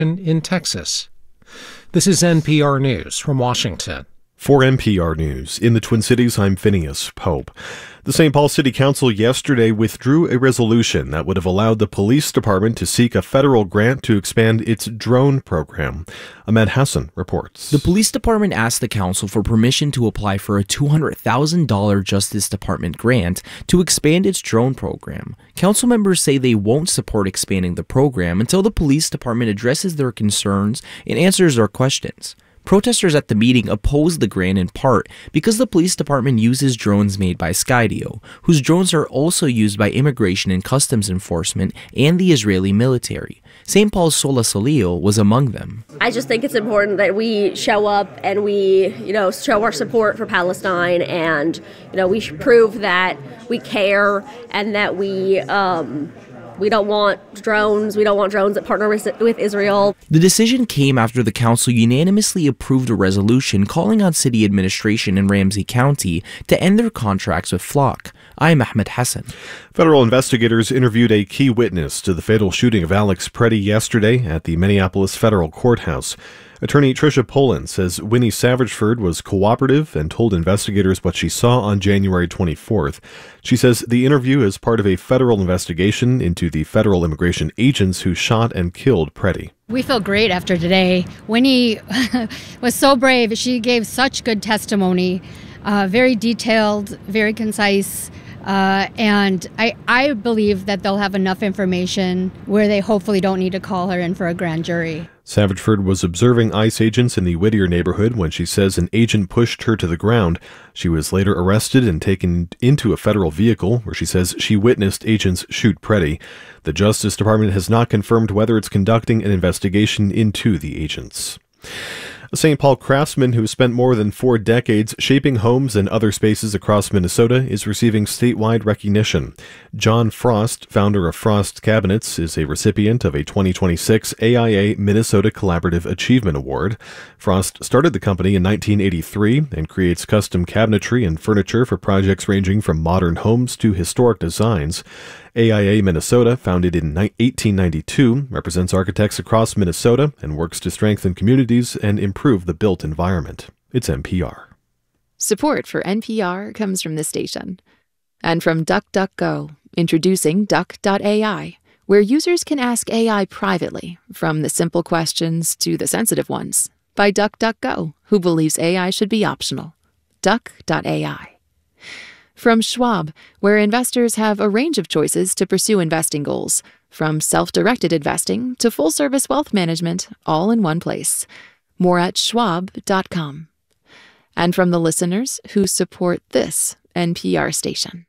in Texas. This is NPR News from Washington. For NPR News, in the Twin Cities, I'm Phineas Pope. The St. Paul City Council yesterday withdrew a resolution that would have allowed the police department to seek a federal grant to expand its drone program. Ahmed Hassan reports. The police department asked the council for permission to apply for a $200,000 Justice Department grant to expand its drone program. Council members say they won't support expanding the program until the police department addresses their concerns and answers their questions. Protesters at the meeting opposed the grant in part because the police department uses drones made by Skydio, whose drones are also used by Immigration and Customs Enforcement and the Israeli military. St. Paul's Sola Solio was among them. I just think it's important that we show up and we, show our support for Palestine, and, we should prove that we care and that we don't want drones. We don't want drones that partner with Israel. The decision came after the council unanimously approved a resolution calling on city administration in Ramsey County to end their contracts with Flock. I'm Ahmed Hassan. Federal investigators interviewed a key witness to the fatal shooting of Alex Preddy yesterday at the Minneapolis Federal Courthouse. Attorney Tricia Poland says Winnie Savageford was cooperative and told investigators what she saw on January 24th. She says the interview is part of a federal investigation into the federal immigration agents who shot and killed Preddy. We feel great after today. Winnie was so brave. She gave such good testimony, very detailed, very concise. And I believe that they'll have enough information where they hopefully don't need to call her in for a grand jury. Savageford was observing ICE agents in the Whittier neighborhood when she says an agent pushed her to the ground. She was later arrested and taken into a federal vehicle where she says she witnessed agents shoot Preddy. The Justice Department has not confirmed whether it's conducting an investigation into the agents. A St. Paul craftsman who spent more than 4 decades shaping homes and other spaces across Minnesota is receiving statewide recognition. John Frost, founder of Frost Cabinets, is a recipient of a 2026 AIA Minnesota Collaborative Achievement Award. Frost started the company in 1983 and creates custom cabinetry and furniture for projects ranging from modern homes to historic designs. AIA Minnesota, founded in 1892, represents architects across Minnesota and works to strengthen communities and improve the built environment. It's NPR. Support for NPR comes from this station. And from DuckDuckGo, introducing Duck.ai, where users can ask AI privately, from the simple questions to the sensitive ones, by DuckDuckGo, who believes AI should be optional. Duck.ai. From Schwab, where investors have a range of choices to pursue investing goals, from self-directed investing to full-service wealth management, all in one place. More at schwab.com. And from the listeners who support this NPR station.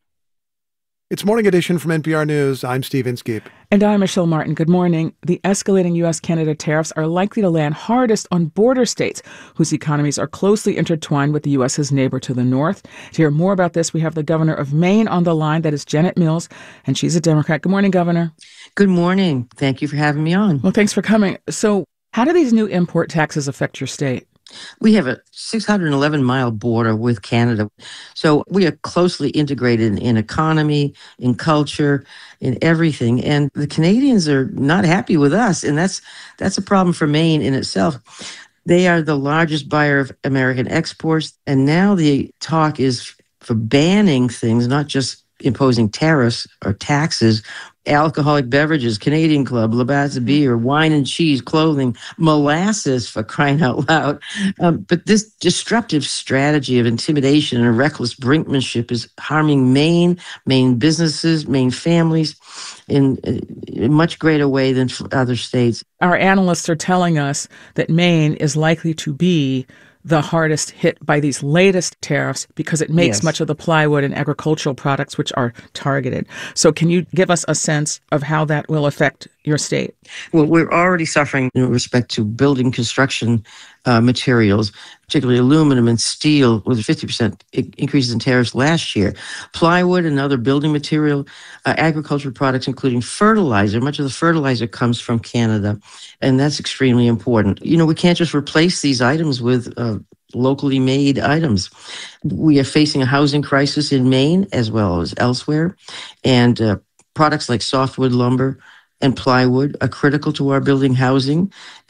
It's Morning Edition from NPR News. I'm Steve Inskeep. And I'm Michelle Martin. Good morning. The escalating U.S.-Canada tariffs are likely to land hardest on border states, whose economies are closely intertwined with the U.S.'s neighbor to the north. To hear more about this, we have the governor of Maine on the line. That is Janet Mills, and she's a Democrat. Good morning, Governor. Good morning. Thank you for having me on. Well, thanks for coming. So how do these new import taxes affect your state? We have a 611-mile border with Canada. So we are closely integrated in economy, in culture, in everything. And the Canadians are not happy with us. And that's a problem for Maine in itself. They are the largest buyer of American exports. And now the talk is for banning things, not just imposing tariffs or taxes. Alcoholic beverages, Canadian Club, Labatt's beer, wine and cheese, clothing, molasses, for crying out loud. But this disruptive strategy of intimidation and reckless brinkmanship is harming Maine businesses, Maine families in a much greater way than other states. Our analysts are telling us that Maine is likely to be the hardest hit by these latest tariffs because it makes much of the plywood and agricultural products which are targeted. So can you give us a sense of how that will affect your state? Well, we're already suffering in respect to building construction materials, particularly aluminum and steel, with 50% increases in tariffs last year. Plywood and other building material, agricultural products, including fertilizer. Much of the fertilizer comes from Canada, and that's extremely important. We can't just replace these items with locally made items. We are facing a housing crisis in Maine as well as elsewhere, and products like softwood lumber and plywood are critical to our building housing.